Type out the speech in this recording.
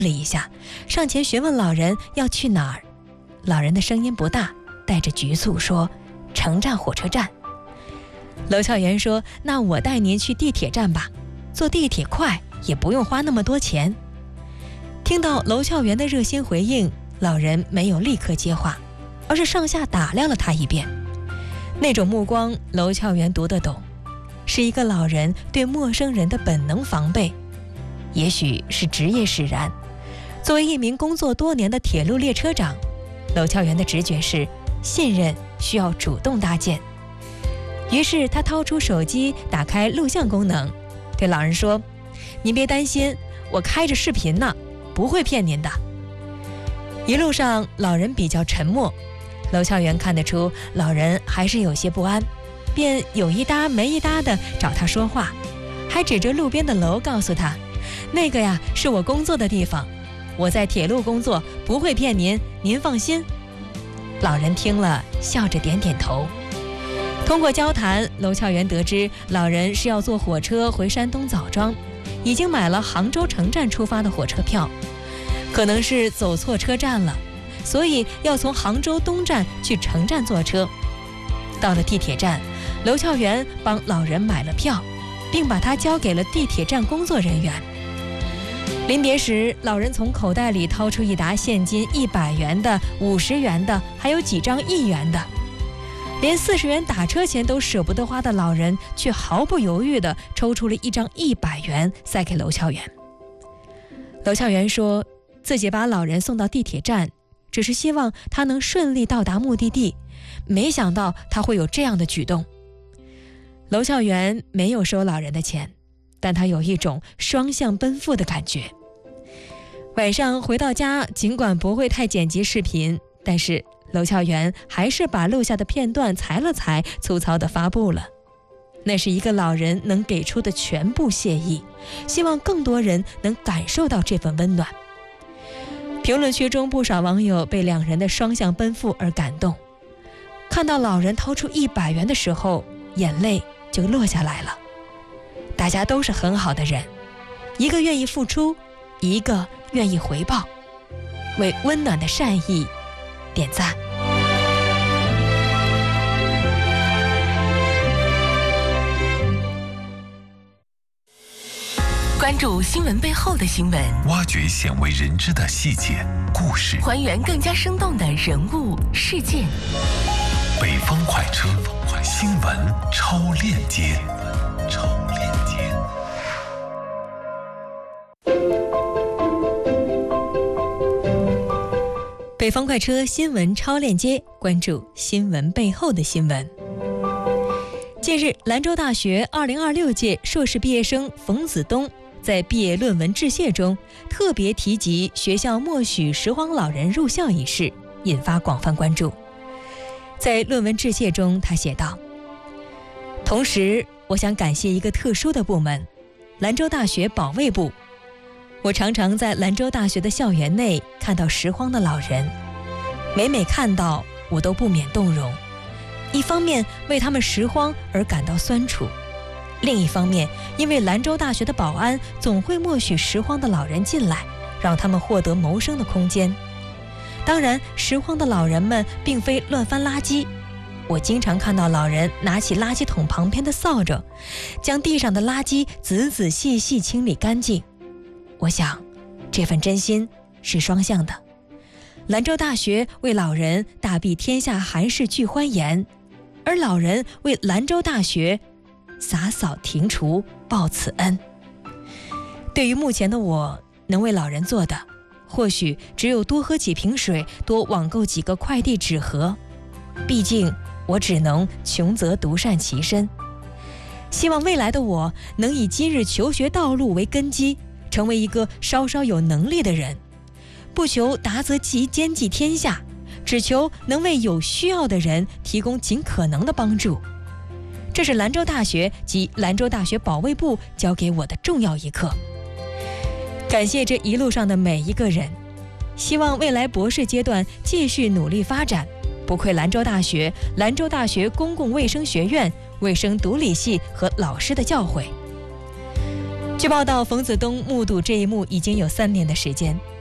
了一下，上前询问老人要去哪儿。老人的声音不大，带着局促说：城站火车站。娄翘元说：那我带您去地铁站吧，坐地铁快，也不用花那么多钱。听到娄翘元的热心回应，老人没有立刻接话，而是上下打量了他一遍。那种目光娄翘元读得懂，是一个老人对陌生人的本能防备，也许是职业使然。作为一名工作多年的铁路列车长，娄翘元的直觉是信任需要主动搭建。于是他掏出手机，打开录像功能，对老人说：您别担心，我开着视频呢，不会骗您的。一路上老人比较沉默，娄翘元看得出老人还是有些不安，便有一搭没一搭地找他说话，还指着路边的楼告诉他：那个呀，是我工作的地方，我在铁路工作，不会骗您，您放心。老人听了，笑着点点头。通过交谈，娄翘元得知老人是要坐火车回山东枣庄，已经买了杭州城站出发的火车票，可能是走错车站了，所以要从杭州东站去城站坐车。到了地铁站，娄翘元帮老人买了票，并把他交给了地铁站工作人员。临别时，老人从口袋里掏出一沓现金100元的、50元的，还有几张1元的。连40元打车钱都舍不得花的老人，却毫不犹豫地抽出了一张100元塞给娄翘元。娄翘元说自己把老人送到地铁站，只是希望他能顺利到达目的地，没想到他会有这样的举动。娄翘元没有收老人的钱，但他有一种双向奔赴的感觉。晚上回到家，尽管不会太剪辑视频，但是娄翘元还是把录下的片段裁了裁，粗糙地发布了。那是一个老人能给出的全部谢意，希望更多人能感受到这份温暖。评论区中不少网友被两人的双向奔赴而感动，看到老人掏出100元的时候，眼泪就落下来了。大家都是很好的人，一个愿意付出，一个愿意回报，为温暖的善意点赞。 关注新闻背后的新闻， 挖掘鲜为人知的细节故事， 还原更加生动的人物事件。 北方快车，新闻超链接。 北方快车新闻超链接，关注新闻背后的新闻。近日，兰州大学2026届硕士毕业生冯子东在毕业论文致谢中特别提及学校默许拾荒老人入校一事，引发广泛关注。在论文致谢中，他写道：同时，我想感谢一个特殊的部门——兰州大学保卫部。我常常在兰州大学的校园内看到拾荒的老人，每每看到，我都不免动容。一方面为他们拾荒而感到酸楚，另一方面因为兰州大学的保安总会默许拾荒的老人进来，让他们获得谋生的空间。当然，拾荒的老人们并非乱翻垃圾，我经常看到老人拿起垃圾桶旁边的扫帚，将地上的垃圾仔仔细细清理干净。我想，这份真心是双向的。兰州大学为老人大庇天下寒士俱欢颜，而老人为兰州大学洒扫庭除报此恩。对于目前的我，能为老人做的，或许只有多喝几瓶水，多网购几个快递纸盒。毕竟我只能穷则独善其身。希望未来的我能以今日求学道路为根基，成为一个稍稍有能力的人，不求达则兼济天下，只求能为有需要的人提供尽可能的帮助。这是兰州大学及兰州大学保卫部教给我的重要一课。感谢这一路上的每一个人，希望未来博士阶段继续努力发展，不愧兰州大学、兰州大学公共卫生学院卫生毒理系和老师的教诲。 据报道，冯子东目睹这一幕已经有3年的时间。